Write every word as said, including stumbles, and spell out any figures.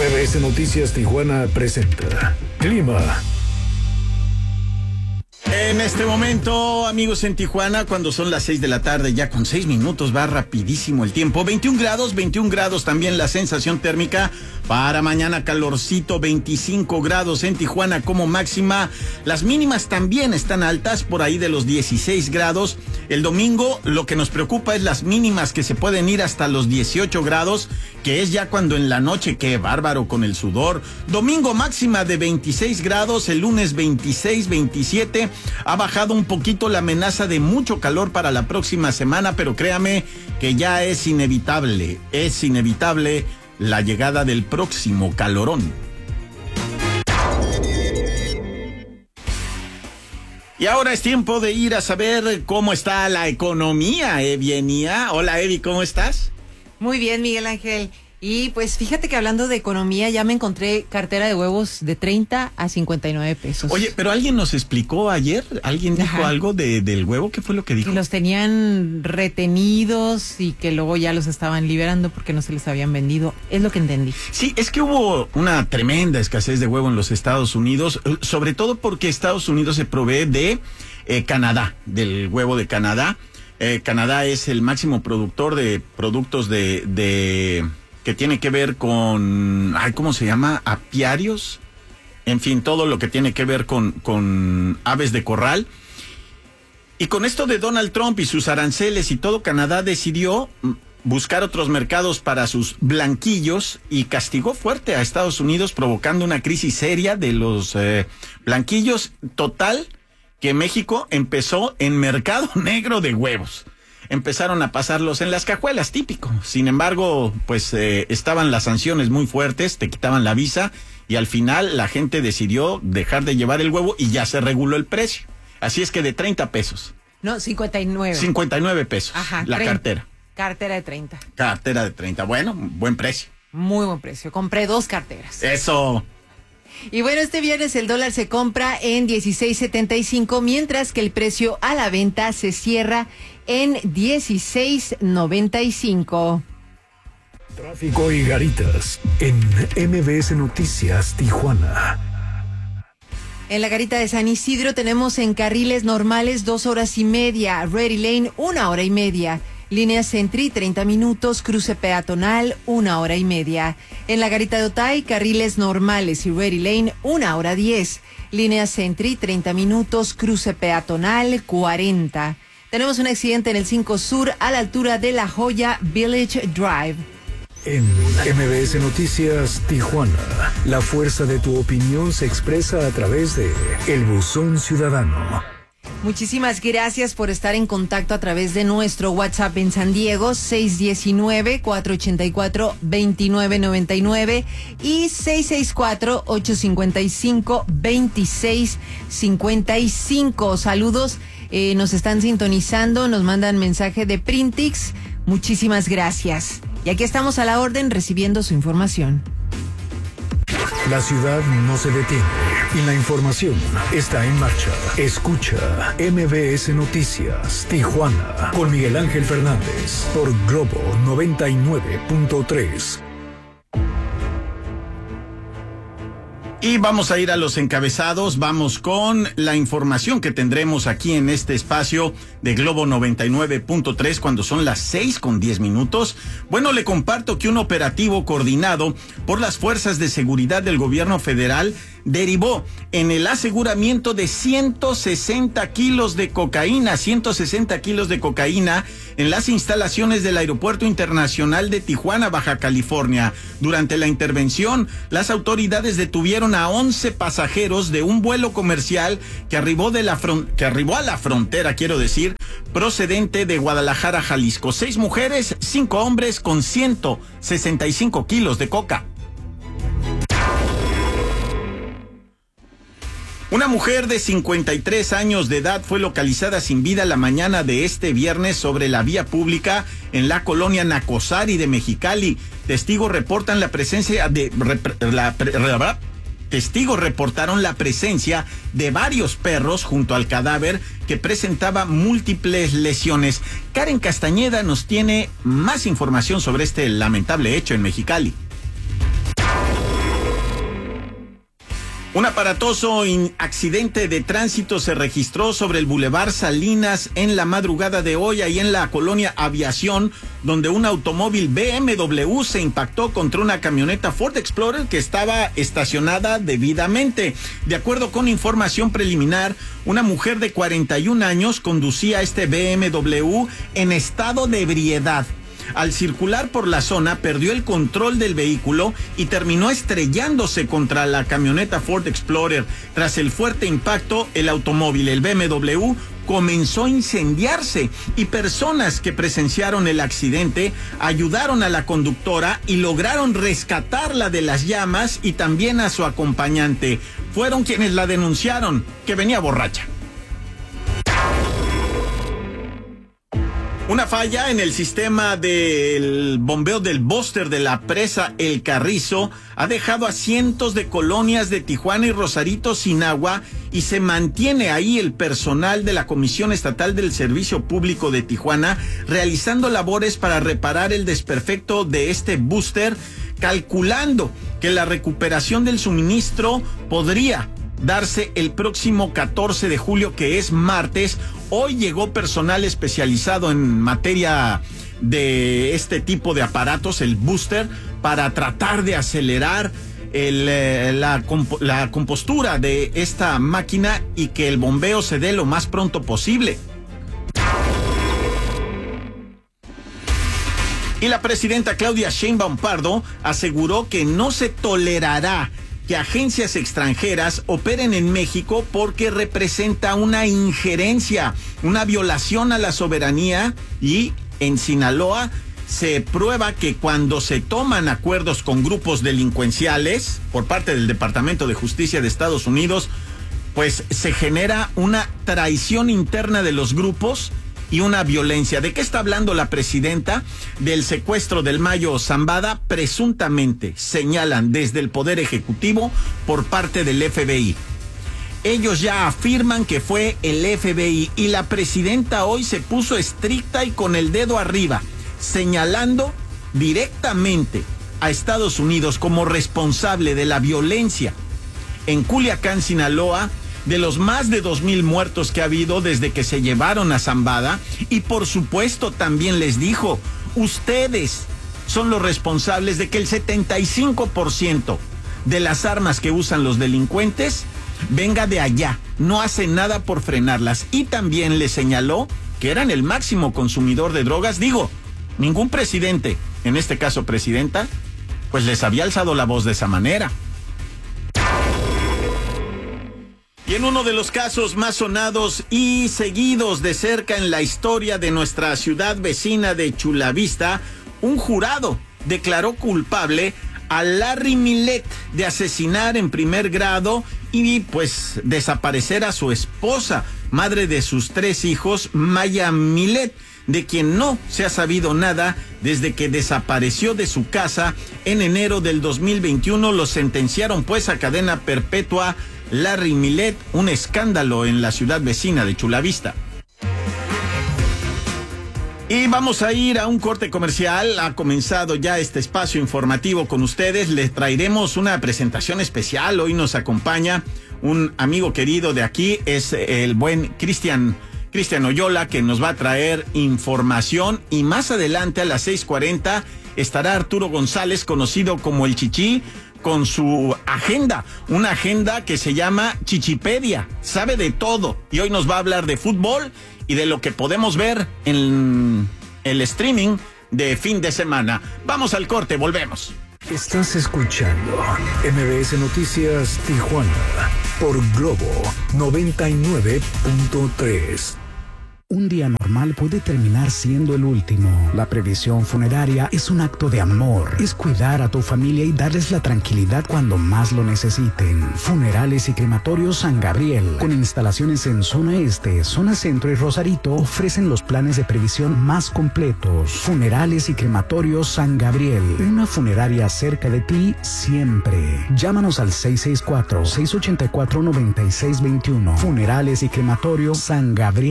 M B S Noticias Tijuana presenta Clima. En este momento, amigos en Tijuana, cuando son las seis de la tarde, ya con seis minutos, va rapidísimo el tiempo. veintiún grados, veintiún grados también la sensación térmica. Para mañana calorcito, veinticinco grados en Tijuana como máxima. Las mínimas también están altas, por ahí de los dieciséis grados. El domingo lo que nos preocupa es las mínimas que se pueden ir hasta los dieciocho grados, que es ya cuando en la noche, qué bárbaro con el sudor. Domingo máxima de veintiséis grados, el lunes veintiséis, veintisiete. Ha bajado un poquito la amenaza de mucho calor para la próxima semana, pero créame que ya es inevitable, es inevitable la llegada del próximo calorón. Y ahora es tiempo de ir a saber cómo está la economía, Evi Enia. Hola, Evi, ¿cómo estás? Muy bien, Miguel Ángel. Y pues fíjate que hablando de economía, ya me encontré cartera de huevos de treinta a cincuenta y nueve pesos. Oye, pero alguien nos explicó ayer, alguien dijo Ajá. algo de, del huevo, ¿qué fue lo que dijo? Que los tenían retenidos y que luego ya los estaban liberando porque no se les habían vendido. Es lo que entendí. Sí, es que hubo una tremenda escasez de huevo en los Estados Unidos, sobre todo porque Estados Unidos se provee de eh, Canadá, del huevo de Canadá. Eh, Canadá es el máximo productor de productos de... de que tiene que ver con, ay, ¿cómo se llama? Apiarios. En fin, todo lo que tiene que ver con, con aves de corral. Y con esto de Donald Trump y sus aranceles y todo, Canadá decidió buscar otros mercados para sus blanquillos y castigó fuerte a Estados Unidos, provocando una crisis seria de los eh, blanquillos. Total, que México empezó en mercado negro de huevos. Empezaron a pasarlos en las cajuelas, típico. Sin embargo, pues eh, estaban las sanciones muy fuertes, te quitaban la visa y al final la gente decidió dejar de llevar el huevo y ya se reguló el precio. Así es que de treinta pesos. No, cincuenta y nueve. cincuenta y nueve pesos. Ajá. La treinta. cartera. Cartera de treinta. Cartera de treinta. Bueno, buen precio. Muy buen precio. Compré dos carteras. Eso. Y bueno, este viernes el dólar se compra en dieciséis setenta y cinco, mientras que el precio a la venta se cierra en dieciséis noventa y cinco. Tráfico y garitas en M B S Noticias Tijuana. En la garita de San Isidro tenemos en carriles normales dos horas y media, Ready Lane una hora y media. Línea Sentry, treinta minutos, cruce peatonal, una hora y media. En la garita de Otay, carriles normales y Ready Lane, una hora diez. Línea Sentry, treinta minutos, cruce peatonal, cuarenta. Tenemos un accidente en el cinco Sur a la altura de La Joya Village Drive. En M B S Noticias Tijuana, la fuerza de tu opinión se expresa a través de El Buzón Ciudadano. Muchísimas gracias por estar en contacto a través de nuestro WhatsApp en San Diego, seis uno nueve, cuatro ocho cuatro, dos nueve nueve nueve y seis seis cuatro, ocho cinco cinco, dos seis cinco cinco. Saludos, eh, nos están sintonizando, nos mandan mensaje de Printix. Muchísimas gracias. Y aquí estamos a la orden recibiendo su información. La ciudad no se detiene y la información está en marcha. Escucha M B S Noticias Tijuana con Miguel Ángel Fernández por Globo noventa y nueve punto tres. Y vamos a ir a los encabezados, vamos con la información que tendremos aquí en este espacio de Globo noventa y nueve punto tres cuando son las seis con diez minutos. Bueno, le comparto que un operativo coordinado por las fuerzas de seguridad del gobierno federal derivó en el aseguramiento de ciento sesenta kilos de cocaína, ciento sesenta kilos de cocaína en las instalaciones del Aeropuerto Internacional de Tijuana, Baja California. Durante la intervención, las autoridades detuvieron a once pasajeros de un vuelo comercial que arribó de la fron- que arribó a la frontera, quiero decir, procedente de Guadalajara, Jalisco. Seis mujeres, cinco hombres con ciento sesenta y cinco kilos de coca. Una mujer de cincuenta y tres años de edad fue localizada sin vida la mañana de este viernes sobre la vía pública en la colonia Nacosari de Mexicali. Testigos reportan la presencia de la, la, testigos reportaron la presencia de varios perros junto al cadáver que presentaba múltiples lesiones. Karen Castañeda nos tiene más información sobre este lamentable hecho en Mexicali. Un aparatoso accidente de tránsito se registró sobre el Boulevard Salinas en la madrugada de hoy, ahí en la colonia Aviación, donde un automóvil B M W se impactó contra una camioneta Ford Explorer que estaba estacionada debidamente. De acuerdo con información preliminar, una mujer de cuarenta y un años conducía este B M W en estado de ebriedad. Al circular por la zona, perdió el control del vehículo y terminó estrellándose contra la camioneta Ford Explorer. Tras el fuerte impacto, el automóvil, el B M W, comenzó a incendiarse y personas que presenciaron el accidente ayudaron a la conductora y lograron rescatarla de las llamas y también a su acompañante. Fueron quienes la denunciaron, que venía borracha. Una falla en el sistema del bombeo del búster de la presa El Carrizo ha dejado a cientos de colonias de Tijuana y Rosarito sin agua y se mantiene ahí el personal de la Comisión Estatal del Servicio Público de Tijuana realizando labores para reparar el desperfecto de este búster, calculando que la recuperación del suministro podría darse el próximo catorce de julio, que es martes. Hoy llegó personal especializado en materia de este tipo de aparatos, el booster, para tratar de acelerar el, eh, la, comp- la compostura de esta máquina y que el bombeo se dé lo más pronto posible. Y la presidenta Claudia Sheinbaum Pardo aseguró que no se tolerará que agencias extranjeras operen en México porque representa una injerencia, una violación a la soberanía, y en Sinaloa se prueba que cuando se toman acuerdos con grupos delincuenciales por parte del Departamento de Justicia de Estados Unidos, pues se genera una traición interna de los grupos y una violencia. ¿De qué está hablando la presidenta? Del secuestro del Mayo Zambada, presuntamente señalan desde el Poder Ejecutivo por parte del F B I. Ellos ya afirman que fue el F B I y la presidenta hoy se puso estricta y con el dedo arriba, señalando directamente a Estados Unidos como responsable de la violencia en Culiacán, Sinaloa, de los más de dos mil muertos que ha habido desde que se llevaron a Zambada, y por supuesto también les dijo, ustedes son los responsables de que el setenta y cinco por ciento de las armas que usan los delincuentes venga de allá, no hacen nada por frenarlas. Y también les señaló que eran el máximo consumidor de drogas. Digo, ningún presidente, en este caso presidenta, pues les había alzado la voz de esa manera. Y en uno de los casos más sonados y seguidos de cerca en la historia de nuestra ciudad vecina de Chula Vista, un jurado declaró culpable a Larry Millet de asesinar en primer grado y pues desaparecer a su esposa, madre de sus tres hijos, Maya Millet, de quien no se ha sabido nada desde que desapareció de su casa en enero del dos mil veintiuno. Lo sentenciaron pues a cadena perpetua. Larry Millet, un escándalo en la ciudad vecina de Chula Vista. Y vamos a ir a un corte comercial. Ha comenzado ya este espacio informativo con ustedes. Les traeremos una presentación especial. Hoy nos acompaña un amigo querido de aquí, es el buen Cristian Cristian Oyola, que nos va a traer información. Y más adelante a las seis cuarenta estará Arturo González, conocido como el Chichi, con su agenda, una agenda que se llama Chichipedia, sabe de todo, y hoy nos va a hablar de fútbol y de lo que podemos ver en el streaming de fin de semana. Vamos al corte, volvemos. Estás escuchando M B S Noticias Tijuana por Globo noventa y nueve punto tres. Un día normal puede terminar siendo el último. La previsión funeraria es un acto de amor. Es cuidar a tu familia y darles la tranquilidad cuando más lo necesiten. Funerales y Crematorios San Gabriel, con instalaciones en zona este, zona centro y Rosarito, ofrecen los planes de previsión más completos. Funerales y Crematorios San Gabriel, una funeraria cerca de ti siempre. Llámanos al seis seis cuatro, seis ocho cuatro, nueve seis dos uno. Funerales y Crematorios San Gabriel.